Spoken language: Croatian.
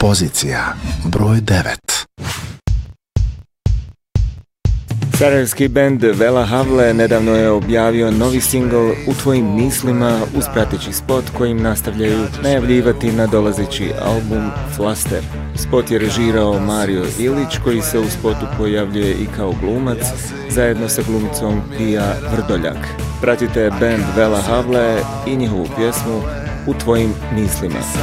Pozicija broj 9. Sarajevski bend Vela Havle nedavno je objavio novi singl U tvojim mislima uz prateći spot kojim nastavljaju najavljivati nadolazeći album Flaster. Spot je režirao Mario Ilić koji se u spotu pojavljuje i kao glumac zajedno sa glumicom Pija Vrdoljak. Pratite bend Vela Havle i njihovu pjesmu U tvojim mislima.